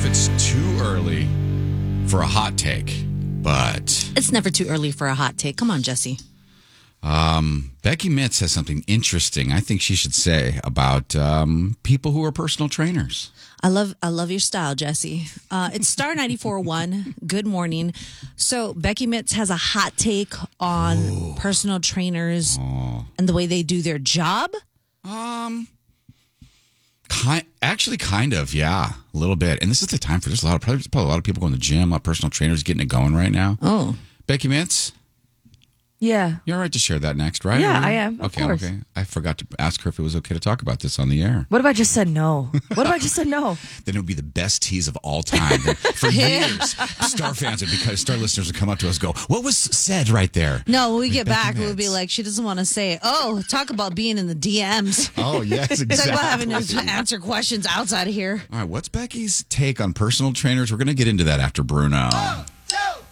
it's too early for a hot take, but It's never too early for a hot take. Come on, Jesse. Becky Mitz has something interesting I think she should say about people who are personal trainers. I love your style, Jesse. It's Star 94.1. Good morning. So Becky Mitz has a hot take on personal trainers and the way they do their job. Kind of, yeah, a little bit. And this is the time for there's probably a lot of people going to the gym, a lot of personal trainers getting it going right now. Oh, Becky Mitz, Yeah. you're all right to share that next, right? Yeah, I am, of Okay, course. okay. I forgot to ask her if it was okay to talk about this on the air. What if I just said no? What if I just said no? Then it would be the best tease of all time. For years, Star fans would Star listeners would come up to us and go, "What was said right there?" no, when we With get Becky back, we'll be Mitz. like, she doesn't want to say, oh, talk about being in the DMs. Oh, yes, Talk exactly. about having to answer questions outside of here. All right, what's Becky's take on personal trainers? We're going to get into that after Bruno.